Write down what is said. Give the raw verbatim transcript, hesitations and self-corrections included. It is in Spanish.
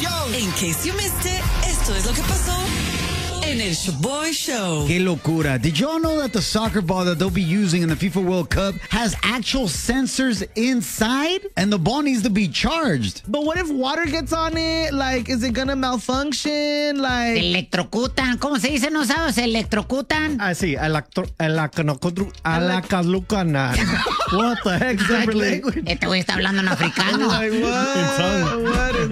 información. In case you missed it, esto es lo que pasó en el Shoboy Show. Qué locura. Did y'all know that the soccer ball that they'll be using in the FIFA World Cup has actual sensors inside? And the ball needs to be charged. But what if water gets on it? Like, is it gonna malfunction? Like... Electrocutan. ¿Cómo se dice? ¿No sabes? Electrocutan. Ah, sí. Electro... Electrocutan. What the heck is that for language? Este güey está hablando en africano. Like, what? What?